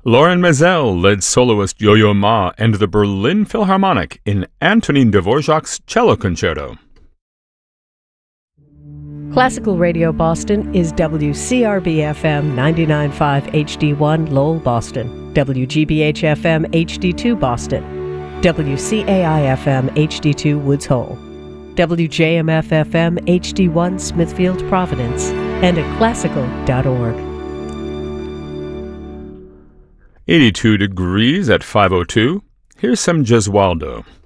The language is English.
Lauren Mazel led soloist Yo-Yo Ma and the Berlin Philharmonic in Antonin Dvorak's Cello Concerto. Classical Radio Boston is WCRB-FM 99.5 HD1 Lowell, Boston, WGBH-FM HD2 Boston, WCAI-FM HD2 Woods Hole, WJMF-FM HD1 Smithfield, Providence, and at classical.org. 82 degrees at 5:02. Here's some Gesualdo.